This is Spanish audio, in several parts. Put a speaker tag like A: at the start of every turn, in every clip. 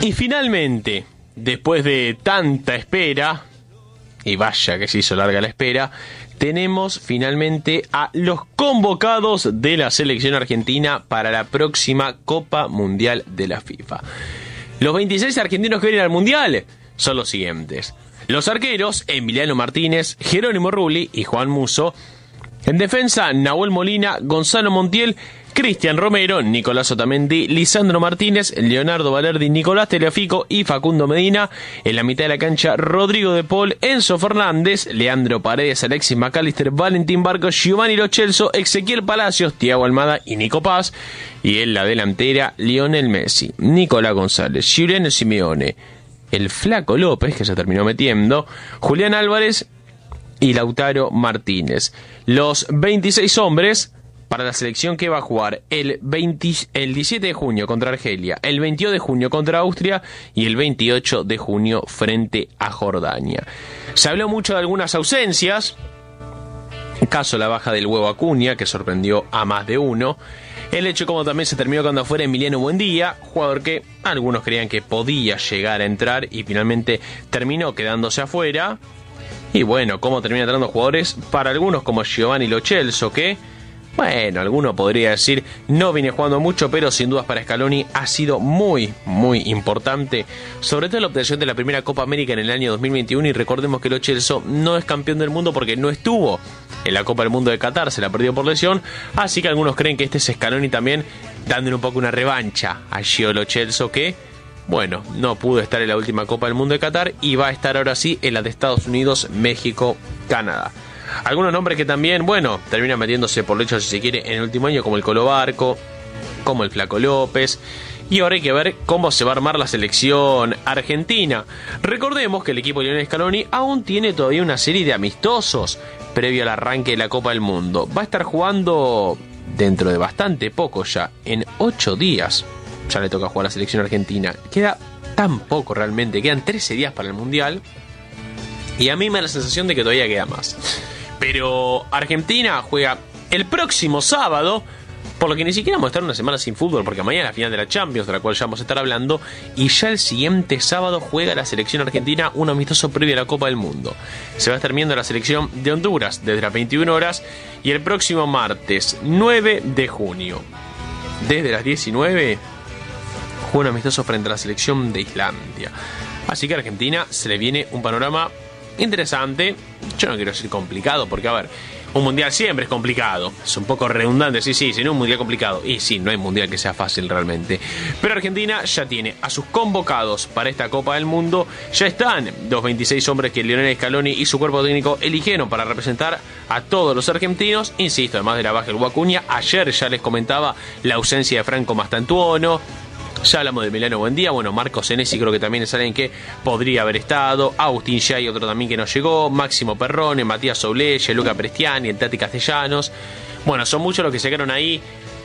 A: Y finalmente, después de tanta espera, y vaya que se hizo larga la espera, tenemos finalmente a los convocados de la selección argentina para la próxima Copa Mundial de la FIFA. Los 26 argentinos que vienen al Mundial son los siguientes: los arqueros, Emiliano Martínez, Jerónimo Rulli y Juan Musso. En defensa, Nahuel Molina, Gonzalo Montiel, Cristian Romero, Nicolás Otamendi, Lisandro Martínez, Leonardo Valerdi, Nicolás Tagliafico y Facundo Medina. En la mitad de la cancha, Rodrigo de Paul, Enzo Fernández, Leandro Paredes, Alexis McAllister, Valentín Barcos, Giovanni Lo Celso, Ezequiel Palacios, Thiago Almada y Nico Paz. Y en la delantera, Lionel Messi, Nicolás González, Giuliano Simeone, el Flaco López, que se terminó metiendo, Julián Álvarez y Lautaro Martínez. Los 26 hombres para la selección que va a jugar el 17 de junio contra Argelia, el 22 de junio contra Austria y el 28 de junio frente a Jordania. Se habló mucho de algunas ausencias, caso la baja del Huevo Acuña, que sorprendió a más de uno. El hecho como también se terminó quedando afuera Emiliano Buendía, jugador que algunos creían que podía llegar a entrar y finalmente terminó quedándose afuera. Y bueno, cómo termina entrando jugadores para algunos como Giovanni Lo Celso, que, bueno, alguno podría decir no viene jugando mucho, pero sin dudas para Scaloni ha sido muy, muy importante, sobre todo la obtención de la primera Copa América en el año 2021. Y recordemos que Lo Celso no es campeón del mundo porque no estuvo en la Copa del Mundo de Qatar, se la perdió por lesión, así que algunos creen que este es Scaloni también dándole un poco una revancha a Gio Lo Celso, que, bueno, no pudo estar en la última Copa del Mundo de Qatar y va a estar ahora sí en la de Estados Unidos, México, Canadá. Algunos nombres que también, bueno, terminan metiéndose por lecho si se quiere en el último año, como el Colo Barco, como el Flaco López. Y ahora hay que ver cómo se va a armar la selección argentina. Recordemos que el equipo de Lionel Scaloni aún tiene todavía una serie de amistosos previo al arranque de la Copa del Mundo. Va a estar jugando dentro de bastante poco ya, en 8 días. Ya le toca jugar a la selección argentina. Queda tan poco realmente, quedan 13 días para el Mundial. Y a mí me da la sensación de que todavía queda más. Pero Argentina juega el próximo sábado, por lo que ni siquiera vamos a estar una semana sin fútbol, porque mañana es la final de la Champions, de la cual ya vamos a estar hablando, y ya el siguiente sábado juega la selección argentina un amistoso previo a la Copa del Mundo. Se va a estar viendo la selección de Honduras desde las 21 horas, y el próximo martes 9 de junio, desde las 19, juega un amistoso frente a la selección de Islandia. Así que a Argentina se le viene un panorama interesante. Yo no quiero decir complicado, porque a ver, un mundial siempre es complicado, es un poco redundante, sí, no un mundial complicado, y sí, no hay mundial que sea fácil realmente, pero Argentina ya tiene a sus convocados para esta Copa del Mundo. Ya están los 26 hombres que Lionel Scaloni y su cuerpo técnico eligieron para representar a todos los argentinos, insisto, además de la baja del Huevo Acuña. Ayer ya les comentaba la ausencia de Franco Mastantuono. Ya hablamos de Emiliano Buendía, bueno, Marcos Senesi creo que también es alguien que podría haber estado, Agustín Yay, otro también que no llegó, Máximo Perrone, Matías Souleye, Luca Prestiani, el Tati Castellanos. Bueno, son muchos los que se quedaron ahí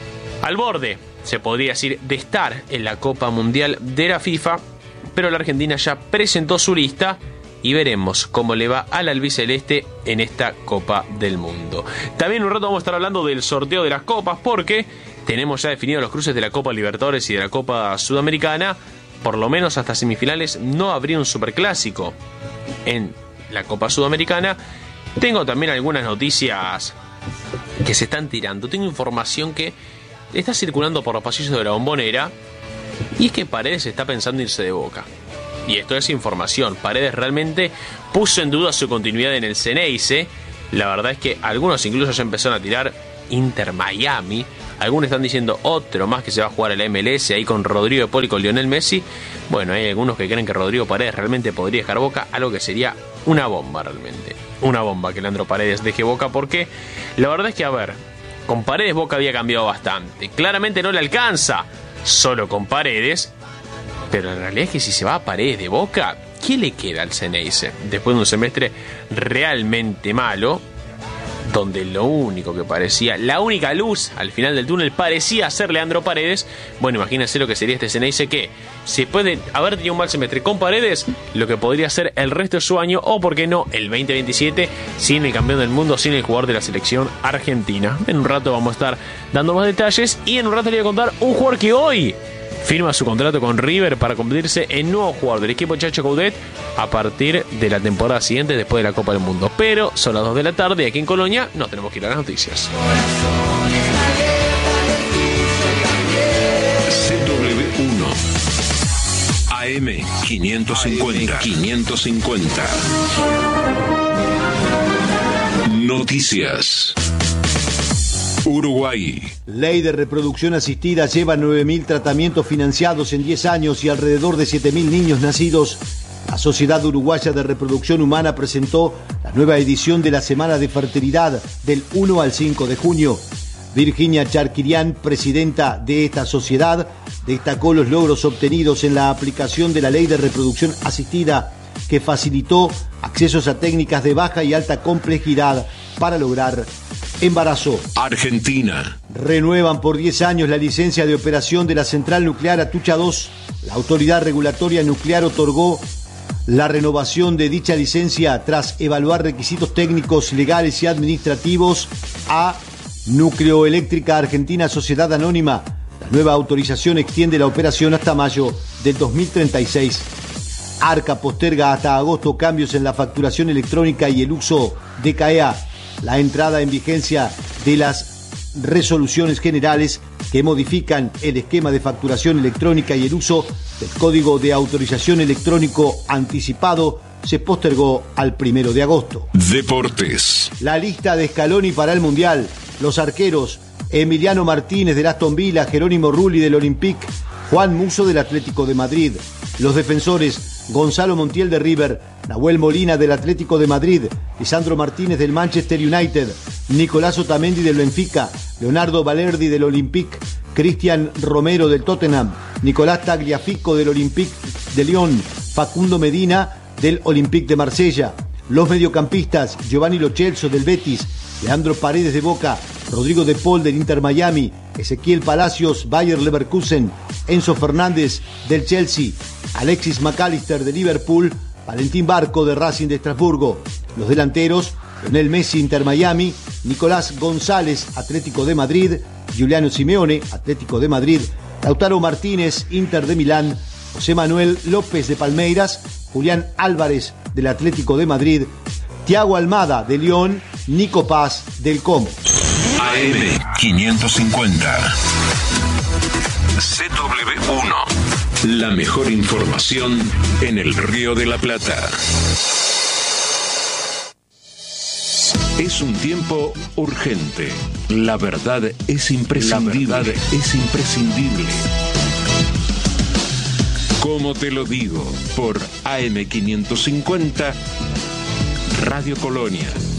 A: al borde, se podría decir, de estar en la Copa Mundial de la FIFA, pero la Argentina ya presentó su lista y veremos cómo le va al albiceleste en esta Copa del Mundo. También un rato vamos a estar hablando del sorteo de las copas, porque tenemos ya definidos los cruces de la Copa Libertadores y de la Copa Sudamericana. Por lo menos hasta semifinales no habría un superclásico en la Copa Sudamericana. Tengo también algunas noticias que se están tirando. Tengo información que está circulando por los pasillos de la Bombonera, y es que Paredes está pensando irse de Boca. Y esto es información. Paredes realmente puso en duda su continuidad en el Ceneice. La verdad es que algunos incluso ya empezaron a tirar Inter Miami. Algunos están diciendo otro más que se va a jugar a la MLS ahí con Rodrigo de Paul y con Lionel Messi. Bueno, hay algunos que creen que Rodrigo Paredes realmente podría dejar Boca, algo que sería una bomba realmente. Una bomba que Leandro Paredes deje Boca, porque la verdad es que, a ver, con Paredes Boca había cambiado bastante. Claramente no le alcanza solo con Paredes, pero la realidad es que si se va a Paredes de Boca, ¿qué le queda al Ceneice? Después de un semestre realmente malo, donde lo único que parecía, la única luz al final del túnel parecía ser Leandro Paredes. Bueno, imagínense lo que sería este Ceneice, que se puede haber tenido un mal semestre con Paredes, lo que podría ser el resto de su año, o por qué no, el 2027, sin el campeón del mundo, sin el jugador de la selección argentina. En un rato vamos a estar dando más detalles, y en un rato le voy a contar un jugador que hoy firma su contrato con River para convertirse en nuevo jugador del equipo Chacho Coudet a partir de la temporada siguiente, después de la Copa del Mundo. Pero son las 2 de la tarde y aquí en Colonia no tenemos que ir a las noticias.
B: CW1 AM 550. Noticias. Uruguay.
C: Ley de reproducción asistida lleva 9.000 tratamientos financiados en 10 años y alrededor de 7.000 niños nacidos. La Sociedad Uruguaya de Reproducción Humana presentó la nueva edición de la Semana de Fertilidad del 1 al 5 de junio. Virginia Charquirian, presidenta de esta sociedad, destacó los logros obtenidos en la aplicación de la Ley de Reproducción Asistida, que facilitó accesos a técnicas de baja y alta complejidad para lograr embarazo.
B: Argentina.
C: Renuevan por 10 años la licencia de operación de la central nuclear Atucha 2. La Autoridad Regulatoria Nuclear otorgó la renovación de dicha licencia tras evaluar requisitos técnicos, legales y administrativos a Nucleoeléctrica Argentina Sociedad Anónima. La nueva autorización extiende la operación hasta mayo del 2036. Arca posterga hasta agosto cambios en la facturación electrónica y el uso de CAEA. La entrada en vigencia de las resoluciones generales que modifican el esquema de facturación electrónica y el uso del código de autorización electrónico anticipado se postergó al 1 de agosto.
B: Deportes.
C: La lista de Scaloni para el Mundial. Los arqueros: Emiliano Martínez del Aston Villa, Jerónimo Rulli del Olympique, Juan Musso del Atlético de Madrid. Los defensores: Gonzalo Montiel de River, Nahuel Molina del Atlético de Madrid, Lisandro Martínez del Manchester United, Nicolás Otamendi del Benfica, Leonardo Balerdi del Olympique, Cristian Romero del Tottenham, Nicolás Tagliafico del Olympique de Lyon, Facundo Medina del Olympique de Marsella. Los mediocampistas: Giovanni Lo Celso del Betis, Leandro Paredes de Boca, Rodrigo de Paul del Inter Miami, Ezequiel Palacios, Bayer Leverkusen, Enzo Fernández del Chelsea, Alexis McAllister de Liverpool, Valentín Barco de Racing de Estrasburgo. Los delanteros: Lionel Messi, Inter Miami, Nicolás González, Atlético de Madrid, Giuliano Simeone, Atlético de Madrid, Lautaro Martínez, Inter de Milán, José Manuel López de Palmeiras, Julián Álvarez del Atlético de Madrid, Thiago Almada de Lyon, Nico Paz del Como.
B: AM 550. CW1. La mejor información en el Río de la Plata. Es un tiempo urgente. La verdad es imprescindible. Como te lo digo, por AM 550, Radio Colonia.